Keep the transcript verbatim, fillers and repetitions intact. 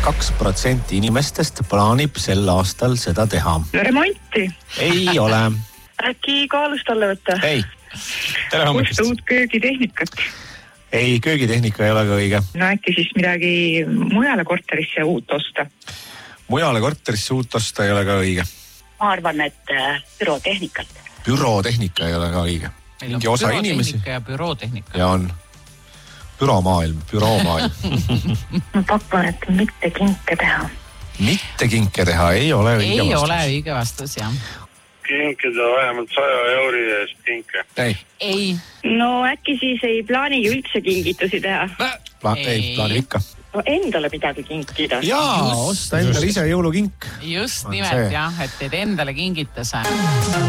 kaks protsenti inimestest plaanib sel aastal seda teha. Remonti. Ei ole. Äkki kaalust alla võtta? Ei. Tere hommikust. Osta uut köögitehnikat. Ei, köögitehnika ei ole ka õige. No äkki siis midagi mujale korterisse uut osta? Mujale korterisse uut osta ei ole ka õige. Ma arvan, et bürotehnikat. Bürotehnika ei ole ka õige. Mingi osa inimesi. Ja bürootehnika. Ja on büromaailm, büroomaailm. Ma pakun, et mitte kinke teha. Mitte kinke teha ei ole õige ei vastus. Ei ole õige vastus, jah. Kinkida vähemalt saja euri eest kinke. Ei. Ei. No äkki siis ei plaanigi üldse kingitusi teha? Pla- ei, ei plaani ikka. No endale midagi kinkida. Jaa, osta endale ise jõulukink. Just nimelt, jah, et teed endale kingituse.